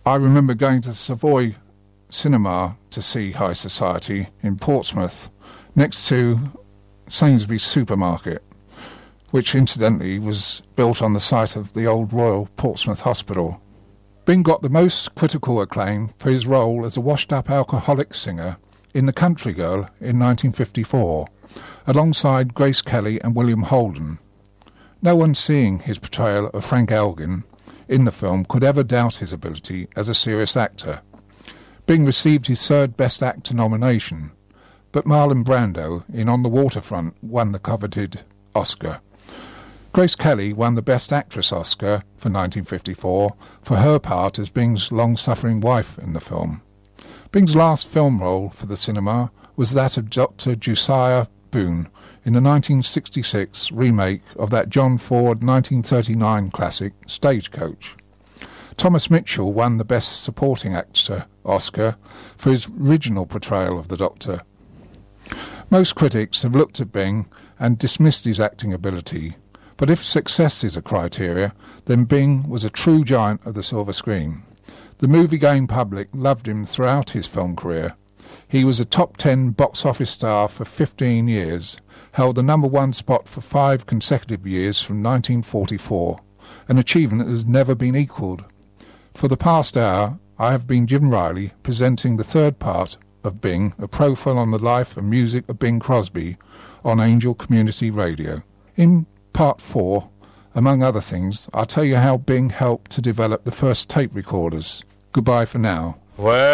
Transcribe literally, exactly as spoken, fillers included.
I remember going to the Savoy Cinema to see High Society in Portsmouth, next to Sainsbury's supermarket, which incidentally was built on the site of the old Royal Portsmouth Hospital. Bing got the most critical acclaim for his role as a washed-up alcoholic singer in The Country Girl in nineteen fifty-four, alongside Grace Kelly and William Holden. No one seeing his portrayal of Frank Elgin in the film could ever doubt his ability as a serious actor. Bing received his third Best Actor nomination, but Marlon Brando in On the Waterfront won the coveted Oscar. Grace Kelly won the Best Actress Oscar for nineteen fifty-four for her part as Bing's long-suffering wife in the film. Bing's last film role for the cinema was that of Doctor Josiah Boone in the nineteen sixty-six remake of that John Ford nineteen thirty-nine classic Stagecoach. Thomas Mitchell won the Best Supporting Actor Oscar for his original portrayal of the Doctor. Most critics have looked at Bing and dismissed his acting ability, but if success is a criteria, then Bing was a true giant of the silver screen. The movie-going public loved him throughout his film career. He was a top ten box office star for fifteen years, held the number one spot for five consecutive years from nineteen forty-four, an achievement that has never been equalled. For the past hour, I have been Jim Riley, presenting the third part of Bing, a profile on the life and music of Bing Crosby on Angel Community Radio. In part four, among other things, I'll tell you how Bing helped to develop the first tape recorders. Goodbye for now. Well.